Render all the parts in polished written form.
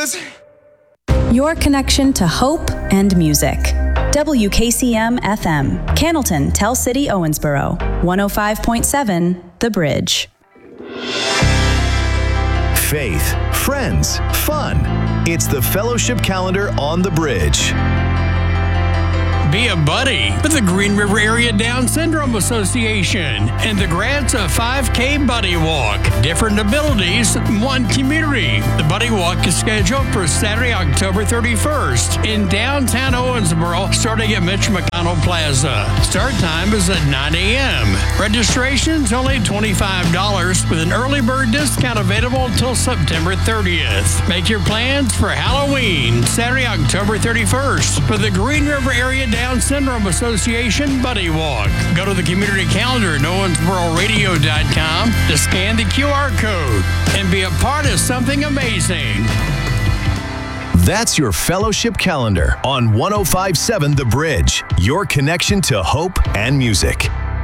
Jesus! Your connection to hope and music. WKCM FM, Cannelton, Tell City, Owensboro, 105.7, The Bridge. Faith, friends, fun. It's the Fellowship Calendar on The Bridge. Be a buddy with the Green River Area Down Syndrome Association and the grants of 5K Buddy Walk. Different abilities, one community. The Buddy Walk is scheduled for Saturday, October 31st in downtown Owensboro, starting at Mitch McConnell Plaza. Start time is at 9 a.m. Registration's only $25 with an early bird discount available until September 30th. Make your plans for Halloween, Saturday, October 31st for the Green River Area Down Syndrome Association Buddy Walk. Go to the community calendar at owensbororadio.com to scan the QR code and be a part of something amazing. That's your Fellowship Calendar on 105.7 The Bridge, your connection to hope and music.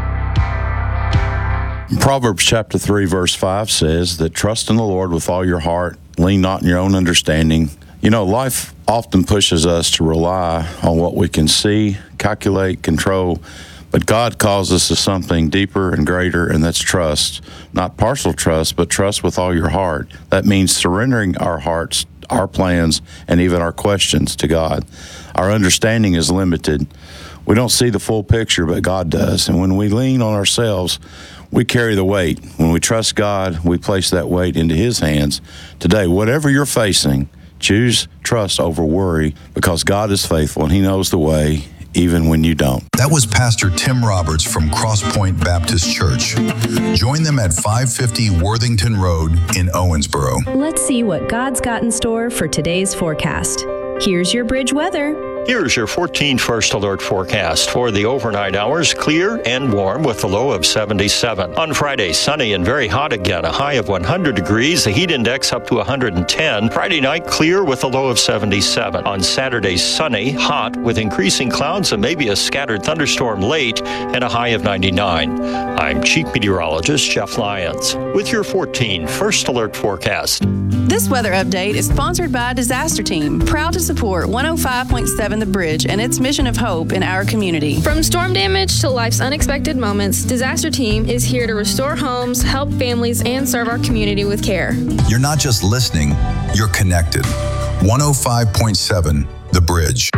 Proverbs chapter 3, verse 5 says that trust in the Lord with all your heart, lean not on your own understanding. You know, life often pushes us to rely on what we can see, calculate, control, but God calls us to something deeper and greater, and that's trust. Not partial trust, but trust with all your heart. That means surrendering our hearts, our plans, and even our questions to God. Our understanding is limited. We don't see the full picture, but God does. And when we lean on ourselves, we carry the weight. When we trust God, we place that weight into His hands. Today, whatever you're facing, choose trust over worry, because God is faithful and He knows the way, even when you don't. That was Pastor Tim Roberts from Crosspoint Baptist Church. Join them at 550 Worthington Road in Owensboro. Let's see what God's got in store for today's forecast. Here's your Bridge weather. Here's your 14 First Alert forecast. For the overnight hours, clear and warm with a low of 77. On Friday, sunny and very hot again, a high of 100 degrees, the heat index up to 110. Friday night, clear with a low of 77. On Saturday, sunny, hot with increasing clouds and maybe a scattered thunderstorm late and a high of 99. I'm Chief Meteorologist Jeff Lyons with your 14 First Alert forecast. This weather update is sponsored by Disaster Team, proud to support 105.7 The Bridge and its mission of hope in our community. From storm damage to life's unexpected moments, Disaster Team is here to restore homes, help families, and serve our community with care. You're not just listening, you're connected. 105.7 The Bridge.